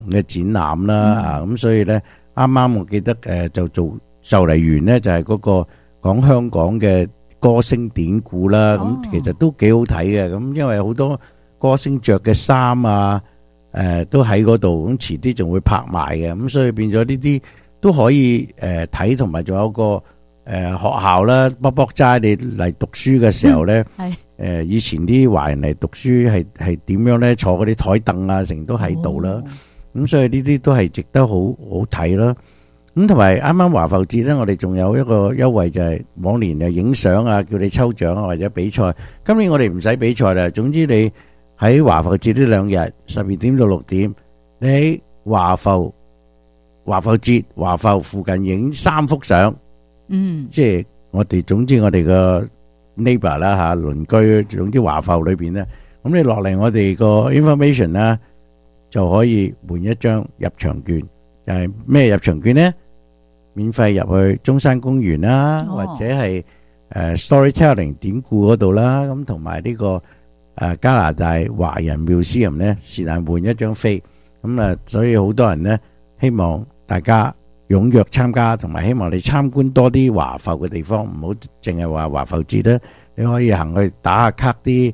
嘅展覽啦，咁所以咧啱啱我記得就嚟完咧，就係嗰個講香港嘅歌星典故啦，咁其實都幾好睇嘅，咁因為好多歌星着嘅衫啊，都喺嗰度，咁遲啲仲會拍賣嘅，咁所以變咗呢啲都可以睇，同埋仲有個學校啦，卜卜齋你嚟讀書嘅時候咧，以前啲華人嚟讀書係點樣咧？坐嗰啲台凳啊，成都喺度啦，咁所以呢啲都係值得好睇啦。咁同埋啱啱華埠節咧，我哋仲有一個優惠，就係往年就影相啊，叫你抽獎啊或者比賽。今年我哋唔使比賽啦，總之你喺華埠節呢兩日12點到6點，你喺華埠華埠附近影3幅相，即係總之我哋個 neighbor 啦吓，鄰居，總之華埠裏邊咧，咁你落嚟我哋個 information 啦，就可以換一張入場券。就係咩入場券咧？免費入去中山公園啦，或者係storytelling 典故嗰度啦，咁同埋呢個加拿大華人 museum 咧，是但換一張飛，咁所以好多人咧希望大家踴躍參加，同埋希望你參觀多啲華埠嘅地方，唔好淨係話華埠節啦，你可以行去打下卡啲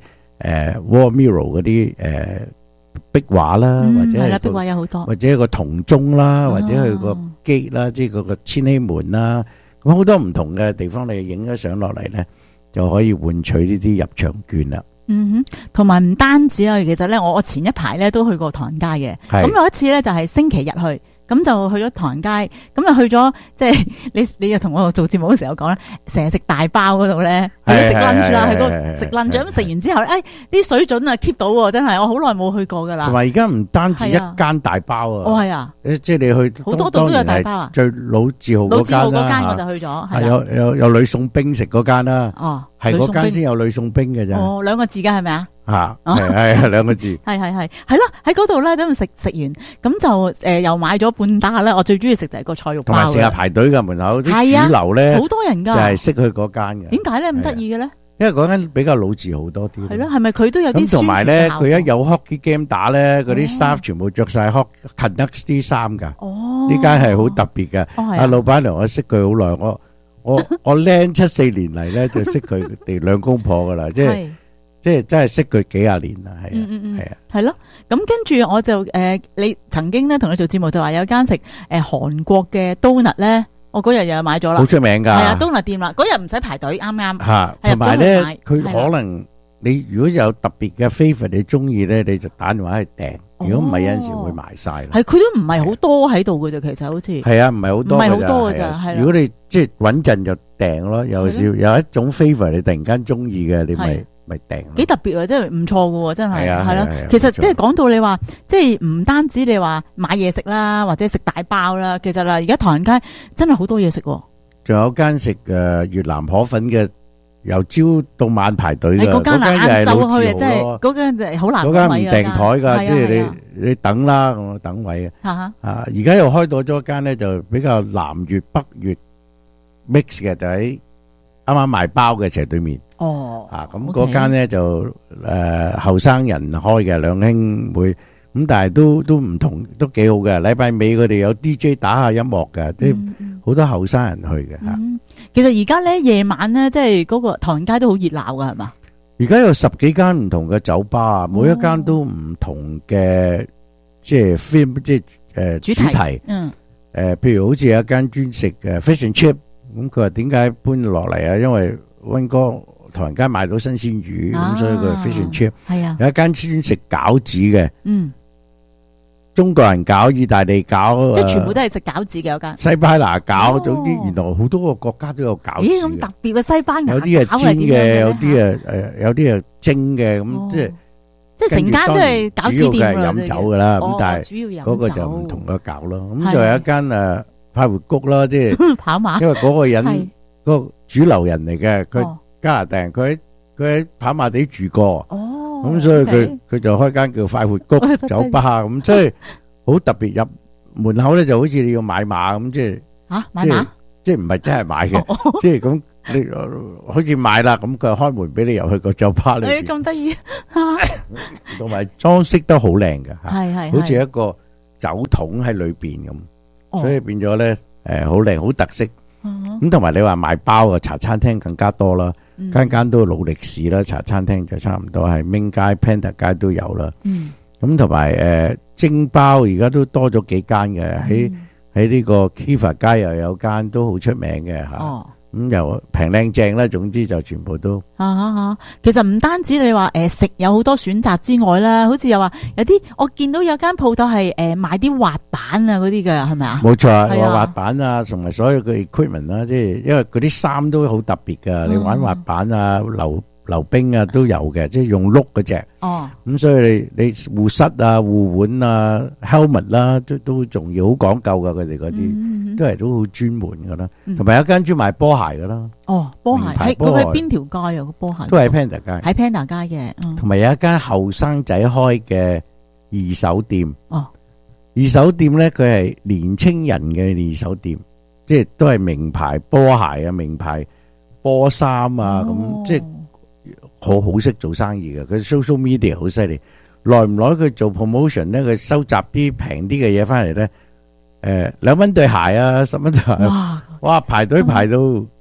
War Mural 嗰啲壁畫啦，或者係壁畫有好多， 或者一個銅鐘啦，或者去個機啦，即係嗰個千禧門啦，咁好多唔同嘅地方，你影咗相落嚟咧，就可以換取呢啲入場券啦。 同埋唔單止啊，其實咧，我前一排咧都去過唐人街嘅，咁有一次咧就係星期日去。咁就去咗唐人街，咁啊去咗即係你又同我做節目嘅時候講咧，成日食大包嗰度咧，食 lunch 啦，去嗰食 lunch，咁食完之後咧，啲水準啊 keep 到喎，真係我好耐冇去過噶啦。 同埋而家唔單止一間大包啊， 係啊， 即係你去好多度都有大包啊。 最老字號嗰間我就去咗， 係有女送冰食嗰間啦，係嗰間先有女送冰嘅咋。 2個字㗎係咪啊？ 係2個字， 係啦，喺嗰度咧，咁食完，咁就又買咗半打啦。我最中意食就係個菜肉包， 同埋成日排隊嘅門口啲主流咧， 好多人噶， 就係識去嗰間嘅。 點解咧咁得意嘅咧？ 因為嗰間比較老字號多啲。 係咯，係咪佢都有啲宣傳效果？ 咁同埋咧，佢一有 hockey game 打咧，嗰啲 staff 全部着晒 hockey Canucks 啲衫噶。呢間係好特別嘅。阿老闆娘我識佢好耐，我僆74年嚟咧就識佢哋兩公婆噶啦，即係真係識佢幾廿年啦，係啊， 係咯。咁跟住我就你曾經咧同你做節目就話有間食韓國嘅 donut 咧，我嗰日又買咗啦， 好出名噶， 係啊 donut 店啦，嗰日唔使排隊，啱啱吓。同埋咧，佢可能你如果有特別嘅 favourite 你中意咧，你就打電話去訂。如果唔係有陣時會賣晒啦。 係佢都唔係好多喺度嘅啫，其實好似係啊，唔係好多， 唔係好多嘅咋。 如果你即係穩陣就訂咯，有一種 favourite 你突然間中意嘅，你咪訂。幾特別啊，真係唔錯嘅，真係係咯。其實即係講到你話，即係唔單止你話買嘢食啦，或者食大包啦，其實啦，而家唐人街真係好多嘢食。仲有間食越南河粉嘅，由朝到晚排隊嘅。 嗰間晏晝去啊， 真係嗰間係好難嗰間唔訂台噶，即係你等啦，我等位啊。而家又開到咗一間咧，就比較南粵北粵 mix 嘅，就喺啱啱賣包嘅斜對面。咁嗰間咧就後生人開嘅，兩兄妹咁，但係都唔同，都幾好嘅。禮拜尾佢哋有 DJ 打下音樂嘅，即係好多後生人去嘅吓。 其實而家咧夜晚咧，即係嗰個唐人街都好熱鬧噶，係嘛？ 而家有10幾間唔同嘅酒吧，每一間都唔同嘅，即係 film， 即係主題。譬如好似有一間專食嘅 fish and chip， 咁佢話點解搬落嚟啊？因為溫哥唐人街買到新鮮魚，咁所以佢 fish and chip。 係啊， 有一間專食餃子嘅。中國人餃、意大利餃， 即係全部都係食餃子嘅嗰間。 西班牙餃，總之原來好多個國家都有餃子。 咦，咁特別嘅西班牙餃， 有啲係煎嘅，有啲係蒸嘅，咁即係成間都係餃子店啦。 主要嘅係飲酒噶啦，咁但係嗰個就唔同嘅餃咯。咁就有一間快活谷啦，即係跑馬， 因為嗰個人嗰個主流人嚟嘅，佢加拿大人，佢喺跑馬地住過。咁所以佢就開間叫快活谷酒吧，咁即係好特別。入門口咧就好似你要買馬咁，即係買馬， 即係唔係真係買嘅，即係咁你好似買啦，咁佢開門俾你入去個酒吧裏邊。 咁得意， 同埋裝飾得好靚嘅， 係好似一個酒桶喺裏邊咁， 哦所以變咗咧好靚好特色。 嗯咁同埋你話賣包嘅茶餐廳更加多啦， 嗯間間都老歷史啦，茶餐廳就差唔多係明街、Panda 街都有啦。 嗯咁同埋蒸包而家都多咗幾間嘅，喺呢個 Kiva 街又有間都好出名嘅嚇。 哦咁又平靚正啦，總之就全部都其實唔單止你話食有好多選擇之外啦，好似又話有啲我見到有間鋪頭係賣啲滑板啊嗰啲嘅，係咪啊？ 冇錯， 係啊滑板啊，同埋所有嘅 equipment 啦，即係因為嗰啲衫都好特別噶，你玩滑板啊、溜冰啊都有嘅，即係用碌嗰隻。 哦， 咁所以你護膝啊、護腕啊、helmet 啦，都仲要好講究噶，佢哋嗰啲都係都好專門噶啦。同埋有間專賣波鞋噶啦。 哦，波鞋名牌喺波鞋佢喺邊條街啊？個波鞋都係 Panda 街， 喺 Panda 街嘅。 同埋有一間後生仔開嘅二手店。 哦， 二手店咧，佢係年青人嘅二手店，即係都係名牌波鞋啊、名牌波衫啊，咁即係好識做生意嘅。佢 social media 好犀利，耐唔耐佢做 promotion 咧，佢收集啲平啲嘅嘢翻嚟咧，2蚊對鞋啊，10蚊對鞋，哇排隊排到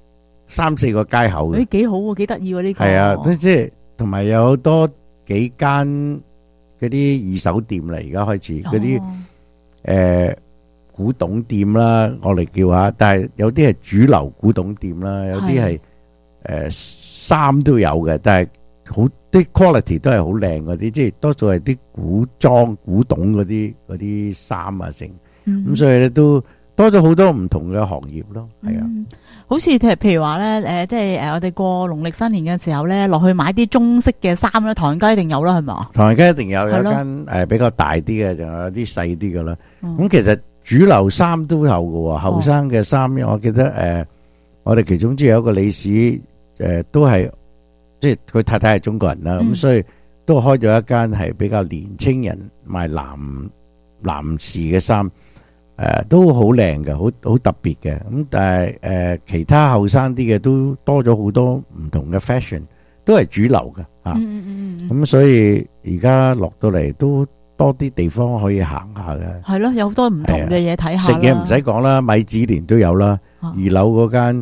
3-4個街口嘅， 幾好喎，幾得意喎呢個。 係啊，即係同埋有好多幾間嗰啲二手店啦，而家開始嗰啲古董店啦，我哋叫下，但係有啲係主流古董店啦，有啲係衫都有嘅，但係好啲 quality 都係好靚嗰啲，即係多數係啲古裝古董嗰啲衫啊成，咁所以咧都多咗好多唔同嘅行業咯，係啊。 好似譬如話咧，即係我哋過農曆新年嘅時候咧，落去買啲中式嘅衫咧，唐人街一定有啦，係嘛？ 唐人街一定有一間比較大啲嘅，仲有啲細啲嘅啦。咁其實主流衫都有嘅喎，後生嘅衫，我記得我哋其中之有一個理事都係即係佢太太係中國人啦，咁所以都開咗一間係比較年青人賣男士嘅衫。都好靚嘅，好特別嘅。咁但係其他後生啲嘅都多咗好多唔同嘅 fashion，都係主流嘅嚇。咁所以而家落到嚟都多啲地方可以行下嘅。 係咯，有好多唔同嘅嘢睇下。 食嘢唔使講啦，米芝蓮都有啦。2樓嗰間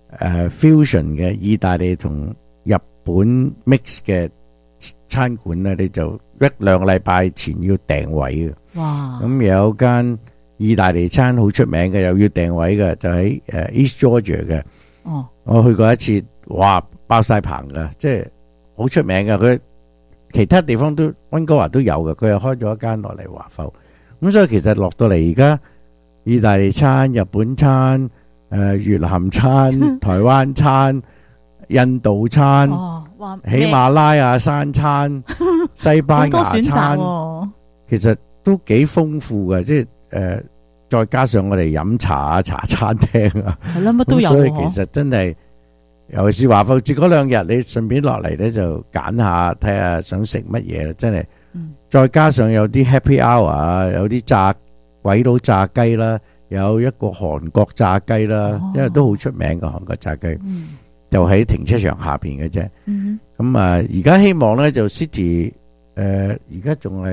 fusion 嘅意大利同日本 mix 嘅餐館咧，你就1-2個禮拜前要訂位嘅。 哇！ 咁有間意大利餐好出名嘅，又要訂位嘅，就喺East Georgia 嘅。 哦， 我去過一次，哇，爆晒棚噶，即係好出名嘅。佢其他地方都溫哥華都有嘅，佢又開咗一間落嚟華埠。咁所以其實落到嚟而家，意大利餐、日本餐、越南餐、台灣餐、印度餐、喜馬拉雅山餐、西班牙餐，其實都幾豐富嘅，即係。再加上我哋飲茶啊、茶餐廳啊， 係啦，乜都有。 所以其實真係，尤其是華埠節嗰2日，你順便落嚟咧就揀下，睇下想食乜嘢啦，真係。再加上有啲 Happy Hour 啊，有啲鬼佬炸雞啦，有一個韓國炸雞啦，因為都好出名嘅韓國炸雞，就喺停車場下邊嘅啫。咁啊，而家希望咧就 City，而家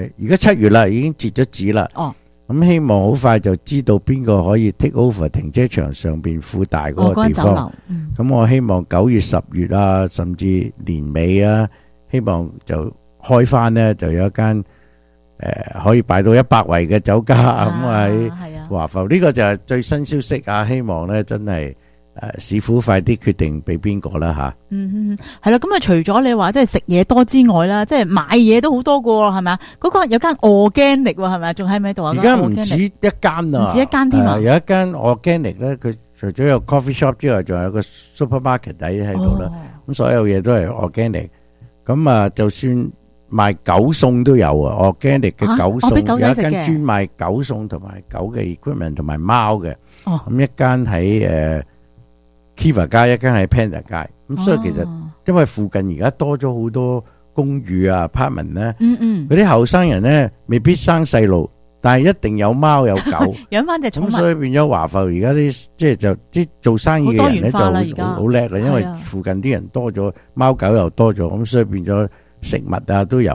7月啦，已經截咗止啦。咁希望好快就知道邊個可以 take over 停車場上邊富大嗰個地方。咁我希望9月、10月啊，甚至年尾啊，希望就開翻呢，就有一間可以擺到100位嘅酒家咁喺華埠。呢個就係最新消息啊！希望呢真係市府快啲決定俾邊個啦吓。 係啦，咁啊除咗你話即係食嘢多之外啦，即係買嘢都好多個係咪啊？嗰個有間 organic 係咪啊？仲喺咪度啊？ 而家唔止一間啊， 唔止一間添啊！ 有一間 organic 咧，佢除咗有 coffee shop 之外，仲有個 supermarket 喺度啦。咁所有嘢都係 organic。咁啊，就算賣狗餸都有啊，organic 嘅狗餸，有一間專賣狗餸同埋狗嘅 equipment 同埋貓嘅。咁一間喺Kiva 街，一間喺 Panda 街。咁所以其實因為附近而家多咗好多公寓啊 apartment 咧，嗰啲後生人咧未必生細路，但係一定有貓有狗， 養翻隻寵物。 咁所以變咗華埠而家啲即係就啲做生意嘅人咧就好叻啦，因為附近啲人多咗，貓狗又多咗，咁所以變咗食物啊都有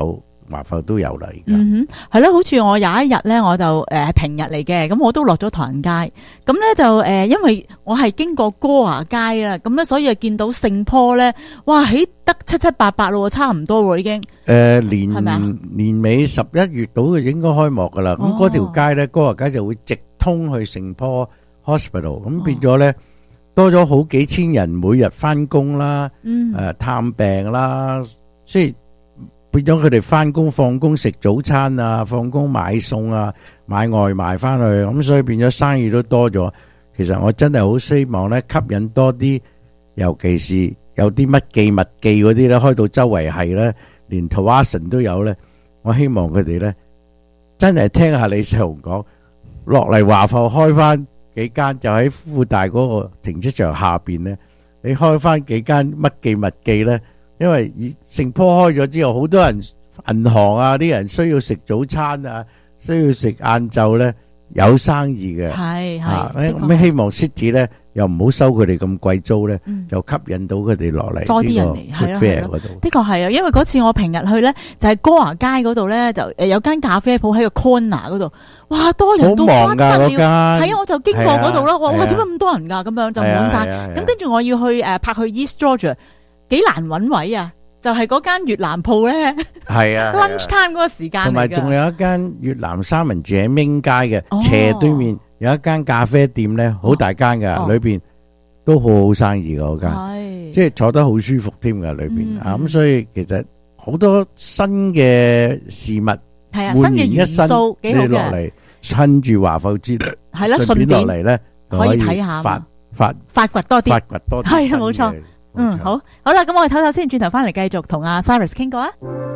華埠都有啦，而家。 嗯哼，係咯，好似我有一日咧，我就平日嚟嘅，咁我都落咗唐人街，咁咧就因為我係經過歌華街啦，咁咧所以就見到聖坡咧，哇，起得七七八八咯，差唔多喎已經。係咪啊？ 年尾11月到就應該開幕噶啦，咁嗰條街咧，歌華街就會直通去聖坡 Hospital， 咁變咗咧多咗好幾千人每日翻工啦，探病啦，即係變咗佢哋翻工放工食早餐啊，放工買餸啊，買外賣翻去，咁所以變咗生意都多咗。其實我真係好希望咧吸引多啲，尤其是有啲乜記物記嗰啲咧，開到周圍係咧，連 Tawason 都有咧。我希望佢哋咧真係聽下李世雄講，落嚟華埠開翻幾間，就喺富大嗰個停車場下邊咧，你開翻幾間乜記物記咧？因為聖坡開咗之後，好多人銀行啊啲人需要食早餐啊，需要食晏晝咧，有生意嘅。係咁希望 City 咧又唔好收佢哋咁貴租咧，就吸引到佢哋落嚟多啲人嚟 fair 嗰度。的確係啊，因為嗰次我平日去咧就係歌華街嗰度咧，就有間咖啡鋪喺個 corner 嗰度，哇多人都不得了。係啊，我就經過嗰度啦，哇點解咁多人㗎？咁樣就滿晒。咁跟住我要去泊去 East Georgia。幾難揾位啊！就係嗰間越南鋪咧，係啊 lunch time 嗰個時間嚟嘅。同埋仲有一間越南三文治喺明街嘅斜對面有一間咖啡店咧，好大間㗎，裏邊都好好生意㗎嗰間，即係坐得好舒服添㗎裏邊啊！咁所以其實好多新嘅事物，係啊，新嘅元素幾好嘅。你落嚟趁住華埠節，係啦，順便落嚟咧可以睇下發掘多啲，係啊，冇錯。好啦，咁我哋唞唞先，轉頭翻嚟繼續同阿 Cyrus 傾過啊。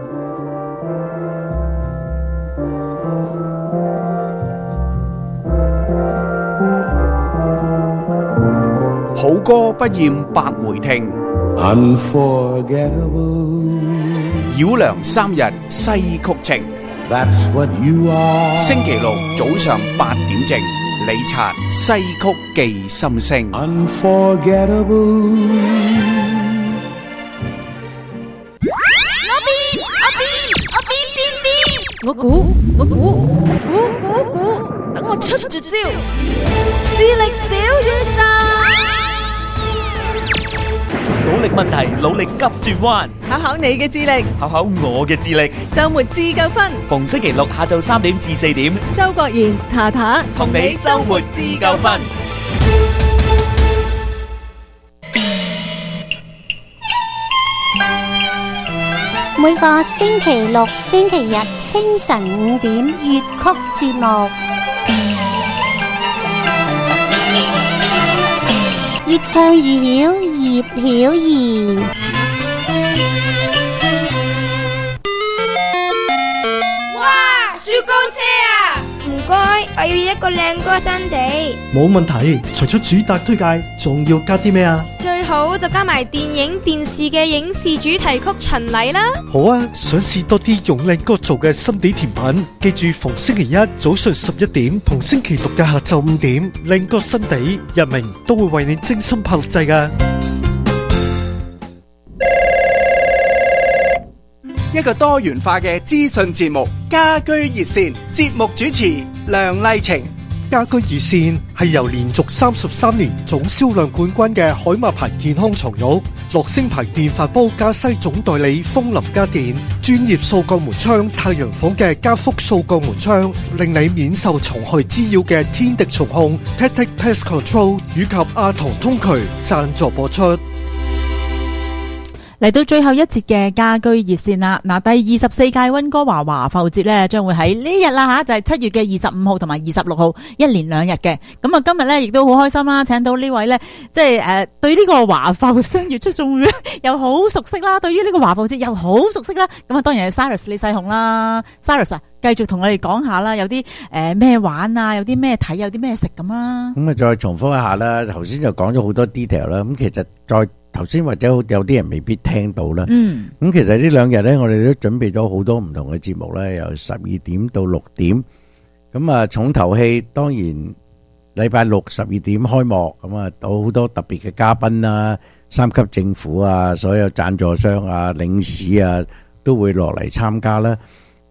好歌不厭百回聽，繞梁三日西曲情。星期六早上8點正，李察西曲記心聲。 我估，等我出絕招，智力小宇宙。 努力問題，努力急轉彎， 考考你嘅智力， 考考我嘅智力。 周末自救分， 逢星期六下晝3點至4點， 周國賢、塔塔同你周末自救分。 每個星期六、星期日清晨5點粵曲節目，越唱越曉，葉曉儀。 哇！雪糕車啊！唔該，我要一個靚歌新地。 冇問題，除咗主打推介，仲要加啲咩啊？ 最好就加埋電影、電視嘅影視主題曲巡禮啦。 好啊，想試多啲用靚歌做嘅心地甜品，記住逢星期一早上11點同星期六嘅下晝5點，靚歌新地日明都會為你精心拍錄製㗎。 一個多元化嘅資訊節目，家居熱線，節目主持梁麗晴。 家居熱線係由連續33年總銷量冠軍嘅海馬牌健康床褥、樂聲牌電飯煲加西總代理風林家電、專業掃鋼門窗太陽房嘅加福掃鋼門窗，令你免受蟲害滋擾嘅天敵蟲控 Tactic Pest Control 以及阿童通渠贊助播出。 嚟到最後一節嘅家居熱線啦，嗱，第24屆溫哥華華埠節咧，將會喺呢日啦吓，就係7月嘅25號同埋26號，一連2日嘅。咁啊，今日咧亦都好開心啦，請到呢位咧，即係對呢個華埠商業促進會又好熟悉啦，對於呢個華埠節又好熟悉啦。咁啊，當然係 Cyrus 李世雄啦 ，Cyrus 啊，繼續同我哋講下啦，有啲咩玩啊，有啲咩睇，有啲咩食咁啊。咁啊，再重複一下啦，頭先就講咗好多 detail 啦，咁其實再。頭先或者有啲人未必聽到啦，咁其實呢2日咧，我哋都準備咗好多唔同嘅節目咧，由12點到6點，咁啊重頭戲當然禮拜六12點開幕，咁啊有好多特別嘅嘉賓啦，3級政府啊，所有贊助商啊、領事啊都會落嚟參加啦。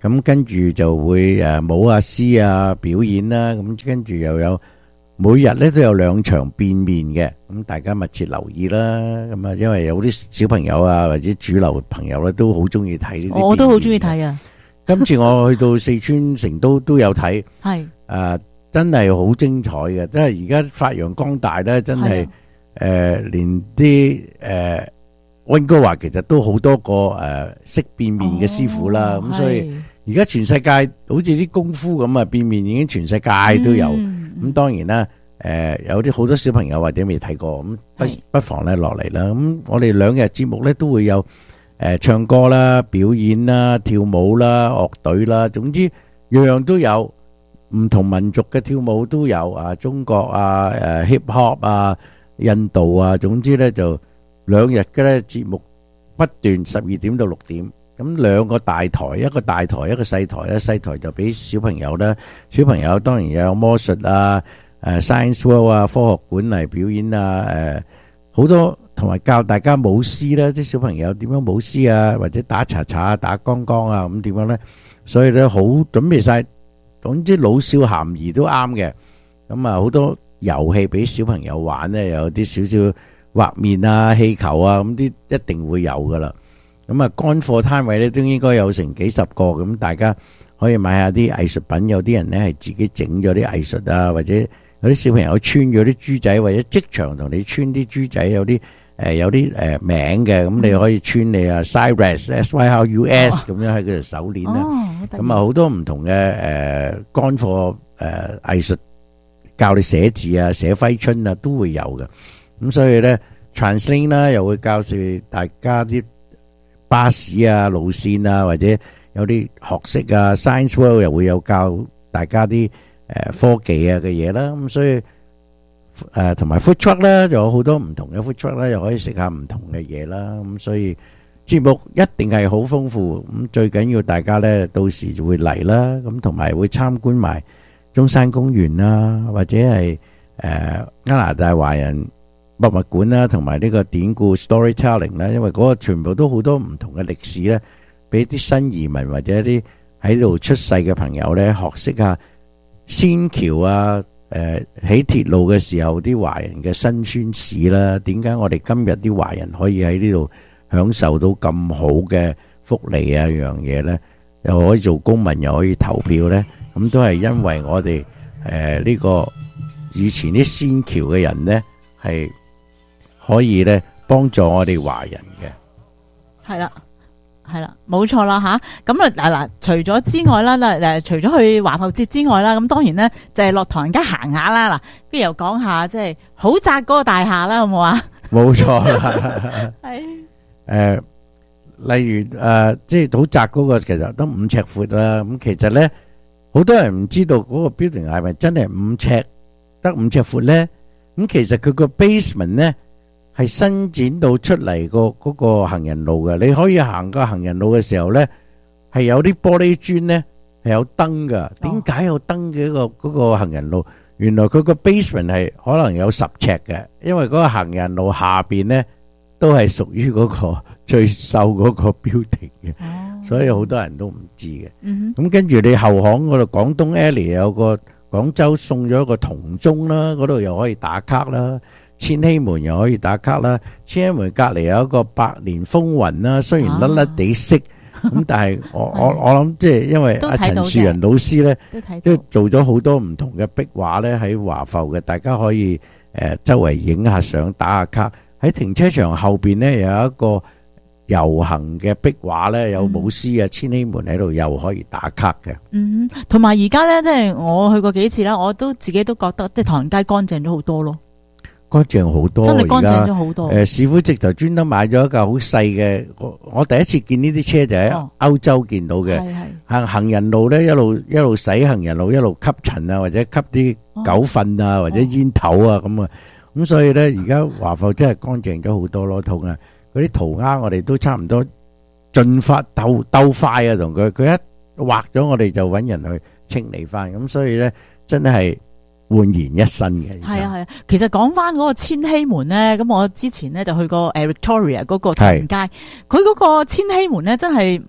咁跟住就會舞啊詩啊表演啦，咁跟住又有每日咧都有2場變面嘅，咁大家密切留意啦。咁啊，因為有啲小朋友啊或者主流朋友咧都好中意睇呢啲， 我都好中意睇啊。 今次我去到四川成都都有睇， 係真係好精彩嘅，即係而家發揚光大咧，真係連啲溫哥華其實都好多個識變面嘅師傅啦，咁所以而家全世界好似啲功夫咁啊，變面已經全世界都有。咁當然啦，有啲好多小朋友或者未睇過，咁不妨咧落嚟啦。咁我哋2日節目咧都會有唱歌啦、表演啦、跳舞啦、樂隊啦，總之樣樣都有。唔同民族嘅跳舞都有啊，中國啊、hip hop 啊、印度啊，總之咧就2日嘅咧節目不斷12點到6點，咁2個大台，一個大台一個細台咧，細台就俾小朋友啦，小朋友當然有魔術啊、Science World 啊、科學館嚟表演啊，好多同埋教大家舞獅啦，啲小朋友點樣舞獅啊，或者打查查、打剛剛啊，咁點樣咧？所以咧好準備晒。總之老少咸宜都啱嘅，咁啊好多遊戲俾小朋友玩咧，有啲少少畫面啊、氣球啊，咁啲一定會有噶啦。咁啊乾貨攤位咧都應該有成幾十個，咁大家可以買下啲藝術品。有啲人咧係自己整咗啲藝術啊，或者有啲小朋友穿咗啲豬仔，或者即場同你穿啲豬仔，有啲名嘅，咁你可以穿你啊 Cyrus SYRUS 咁樣喺佢條手鏈啦。咁啊好多唔同嘅乾貨藝術教你寫字啊、寫揮春啊都會有嘅。咁所以咧 Translink 啦又會教示大家啲巴士啊路線啊，或者有啲學識啊 Science World 又會有教大家啲科技啊嘅嘢啦。咁所以同埋 food truck 啦，就有好多唔同嘅 food truck 啦，又可以食下唔同嘅嘢啦。咁所以節目一定係好豐富。咁最緊要大家咧到時就會嚟啦。咁同埋會參觀埋中山公園啦，或者係加拿大華人博物館啦，同埋呢個典故 storytelling 啦。因為嗰個全部都好多唔同嘅歷史咧，俾啲新移民或者啲喺度出世嘅朋友咧學識下仙橋啊。起鐵路嘅時候啲華人嘅辛酸史啦，點解我哋今日啲華人可以喺呢度享受到咁好嘅福利啊樣嘢呢？又可以做公民又可以投票呢？咁都係因為我哋呢個以前啲先僑嘅人呢，係可以呢幫助我哋華人嘅。係啦。 係啦，冇錯啦吓，咁嗱，除咗之外啦，除咗去華埠節之外啦，咁當然咧就係落唐人街行下啦。嗱，不如又講下即係好窄嗰個大廈啦，好冇啊？冇錯啦，係例如即係好窄嗰個，其實都5尺闊啦。咁其實咧，好多人唔知道嗰個 building 係咪真係5尺得5尺闊咧？咁其實佢個 basement 咧。係伸展到出嚟嗰個行人路嘅，你可以行個行人路嘅時候咧，係有啲玻璃磚咧係有燈噶。點解有燈嘅嗰個行人路？原來佢個 basement 係可能有10尺嘅，因為嗰個行人路下邊咧都係屬於嗰個最瘦嗰個 building 嘅，所以好多人都唔知嘅。咁跟住你後巷嗰度廣東 Alley 有個廣州送咗一個銅鐘啦，嗰度又可以打卡啦。千禧門又可以打卡啦，千禧門隔籬有一個百年風雲啦，雖然甩甩地色，咁但係我諗即係因為阿陳樹仁老師咧，都做咗好多唔同嘅壁畫咧喺華埠嘅，大家可以周圍影下相打下卡。喺停車場後邊咧有一個遊行嘅壁畫咧，有舞獅啊，千禧門喺度又可以打卡嘅。 同埋而家咧即係我去過幾次啦，我都自己都覺得即係唐人街乾淨咗好多咯。 乾淨好多， 真係乾淨咗好多。 市府直頭專登買咗一架好細嘅，我第一次見呢啲車就喺歐洲見到嘅。行人路咧一路洗行人路，一路吸塵啊，或者吸啲狗糞啊，或者煙頭啊咁啊。咁所以咧，而家華埠真係乾淨咗好多咯。同啊，嗰啲塗鴉我哋都差唔多盡快鬥快啊，同佢一畫咗，我哋就揾人去清理翻。咁所以咧，真係煥然一新嘅。係啊， 其實講翻嗰個千禧門咧，咁我之前咧就去過Victoria 嗰個唐人街，佢嗰個千禧門咧真係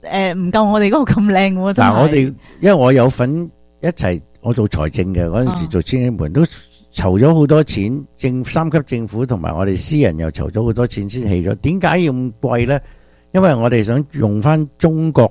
唔夠我哋嗰個咁靚喎。真係嗱，我哋因為我有份一齊，我做財政嘅嗰陣時做千禧門都籌咗好多錢，三級政府同埋我哋私人又籌咗好多錢先起咗。點解要咁貴咧？因為我哋想用翻中國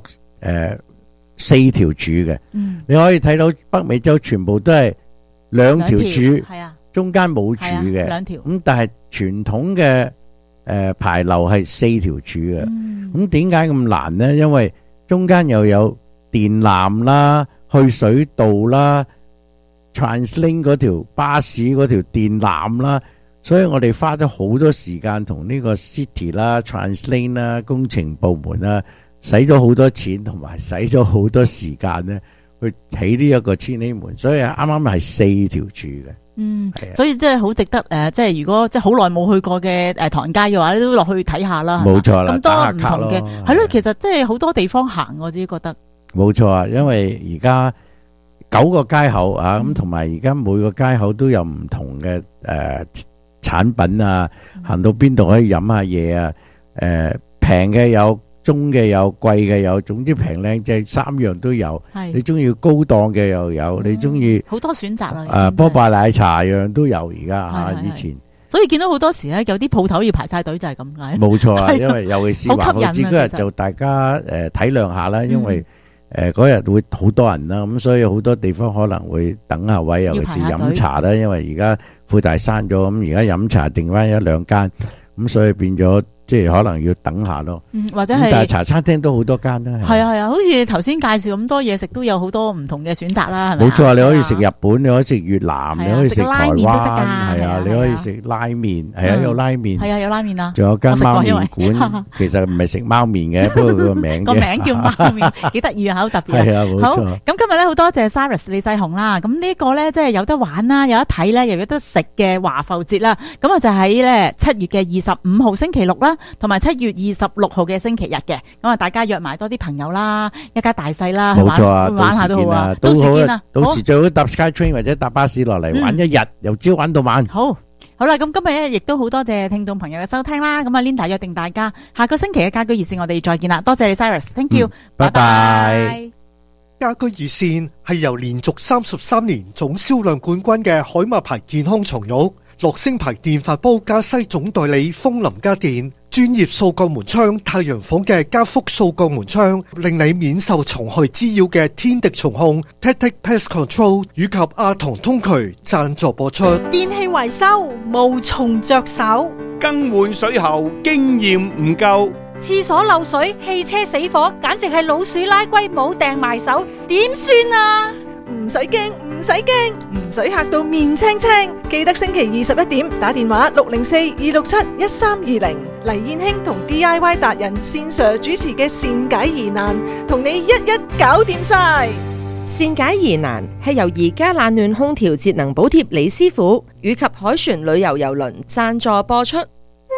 4條柱嘅，你可以睇到北美洲全部都係2條柱，係啊，中間冇柱嘅，2條。咁但係傳統嘅牌樓係4條柱嘅。咁點解咁難咧？因為中間又有電纜啦、去水道啦、TransLink 嗰條巴士嗰條電纜啦，所以我哋花咗好多時間同呢個 City 啦、TransLink 啦、工程部門啦，使咗好多錢同埋使咗好多時間咧，去起呢一個千禧門，所以啱啱係4條柱嘅。 所以即係好值得即係如果即係好耐冇去過嘅唐人街嘅話，你都落去睇下啦。 冇錯啦， 咁多唔同嘅係咯，其實即係好多地方行，我自己覺得冇錯啊，因為而家9個街口啊，咁同埋而家每個街口都有唔同嘅產品啊，行到邊度可以飲下嘢啊，平嘅有，中嘅有，貴嘅有，總之平靚正3樣都有。你中意高檔嘅又有，你中意好多選擇啦。 波霸奶茶樣都有而家吓，以前。 所以見到好多時咧，有啲鋪頭要排晒隊就係咁解。 冇錯啊，因為尤其是華豪節嗰日就大家體諒下啦，因為嗰日會好多人啦，咁所以好多地方可能會等下位，尤其是飲茶啦，因為而家富大閂咗，咁而家飲茶定翻1-2間，咁所以變咗。即係可能要等下咯， 或者係， 但係茶餐廳都好多間啦。 係啊，好似頭先介紹咁多嘢食，都有好多唔同嘅選擇啦，係咪？ 冇錯，你可以食日本，你可以食越南，你可以食台灣， 係啊，你可以食拉麵，係啊，有拉麵， 係啊，有拉麵啊， 仲有間貓麵館，其實唔係食貓麵嘅，不過個名叫貓麵，幾得意啊，好特別。 係啊，冇錯。 好，咁今日咧好多謝 Cyrus 李世雄啦，咁呢個咧即係有得玩啦，有得睇咧，又有得食嘅華埠節啦，咁啊就喺咧7月嘅25號星期六啦，同埋7月26號嘅星期日嘅，咁啊大家約埋多啲朋友啦，一家大細啦， 冇錯啊， 玩下都好啊， 到時見啊，到時最好搭 SkyTrain 或者搭巴士落嚟玩一日，由朝玩到晚。 好啦，咁今日咧亦都好多謝聽眾朋友嘅收聽啦，咁啊 Linda 約定大家下個星期嘅家居熱線我哋再見啦，多謝你 Cyrus，Thank you， 拜拜。 家居熱線係由連續33年總銷量冠軍嘅海馬牌健康床褥、樂聲牌電飯煲加西總代理楓林家電、專業掃鋼門窗太陽房嘅加福掃鋼門窗，令你免受蟲害滋擾嘅天敵蟲控 Tactic Pest Control 以及阿童通渠贊助播出。 電器維修無從着手， 更換水喉經驗唔夠， 廁所漏水、汽車死火，簡直係老鼠拉龜冇掟埋手，點算啊？ 唔使驚，唔使驚，唔使嚇到面青青。記得星期21點打電話604-267-1320，黎燕卿同 DIY 達人線上主持嘅善解疑難，同你一一搞掂晒。 善解疑難係由宜家冷暖空調節能補貼李師傅以及凱旋旅遊郵輪贊助播出。